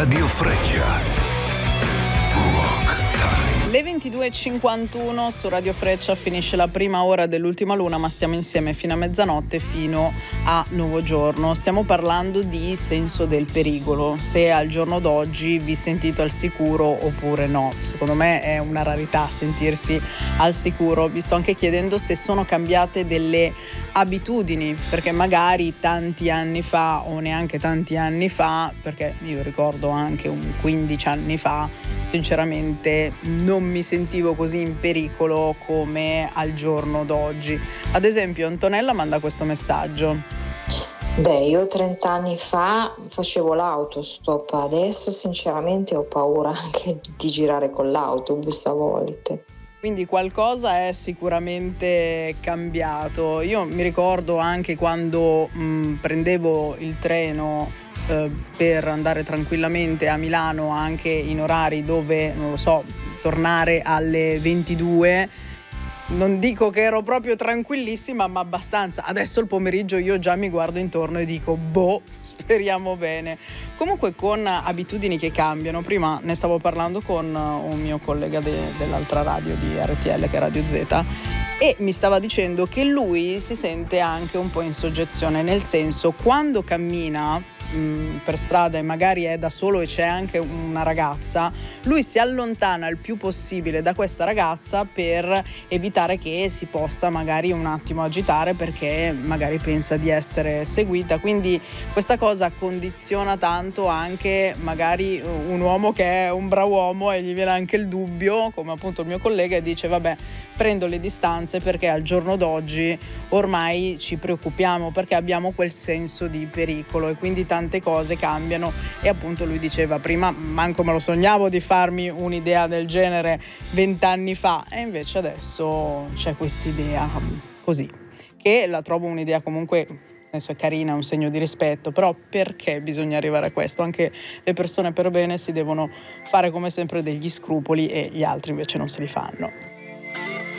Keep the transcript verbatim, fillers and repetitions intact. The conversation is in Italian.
Radio Freccia. Rock Time. Le ventidue e cinquantuno su Radio Freccia finisce la prima ora dell'ultima luna, ma stiamo insieme fino a mezzanotte, fino a nuovo giorno. Stiamo parlando di senso del pericolo, se al giorno d'oggi vi sentite al sicuro oppure no. Secondo me è una rarità sentirsi al sicuro. Vi sto anche chiedendo se sono cambiate delle abitudini, perché magari tanti anni fa o neanche tanti anni fa, perché io ricordo anche un quindici anni fa, sinceramente non mi sentivo così in pericolo come al giorno d'oggi. Ad esempio Antonella manda questo messaggio: beh, io trenta anni fa facevo l'autostop, adesso sinceramente ho paura anche di girare con l'autobus a volte. Quindi qualcosa è sicuramente cambiato. Io mi ricordo anche quando mh, prendevo il treno eh, per andare tranquillamente a Milano, anche in orari dove, non lo so, tornare alle ventidue. Non dico che ero proprio tranquillissima, ma abbastanza. Adesso il pomeriggio io già mi guardo intorno e dico, boh, speriamo bene. Comunque con abitudini che cambiano. Prima ne stavo parlando con un mio collega de- dell'altra radio di R T L, che è Radio Z, e mi stava dicendo che lui si sente anche un po' in soggezione, nel senso, quando cammina mh, per strada e magari è da solo e c'è anche una ragazza, lui si allontana il più possibile da questa ragazza per evitare che si possa magari un attimo agitare, perché magari pensa di essere seguita. Quindi questa cosa condiziona tanto anche magari un uomo che è un brav'uomo e gli viene anche il dubbio, come appunto il mio collega, e dice vabbè, prendo le distanze perché al giorno d'oggi ormai ci preoccupiamo, perché abbiamo quel senso di pericolo e quindi tante cose cambiano. E appunto lui diceva prima manco me lo sognavo di farmi un'idea del genere vent'anni fa, e invece adesso c'è quest'idea così, che la trovo un'idea comunque, nel senso, è carina, è un segno di rispetto, però perché bisogna arrivare a questo? Anche le persone per bene si devono fare come sempre degli scrupoli e gli altri invece non se li fanno.